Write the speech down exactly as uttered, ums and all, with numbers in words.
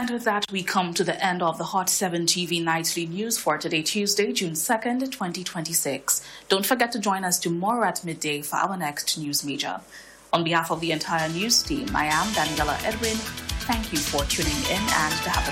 And with that, we come to the end of the Hot seven T V Nightly News for today, Tuesday, June second, twenty twenty-six. Don't forget to join us tomorrow at midday for our next news major. On behalf of the entire news team, I am Daniela Edwin. Thank you for tuning in and have a